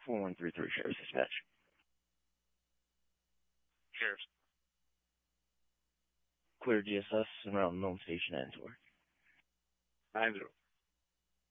4133 Sheriff's Dispatch. Sheriff's. Clear GSS around Milne Station and Tor. 9-0.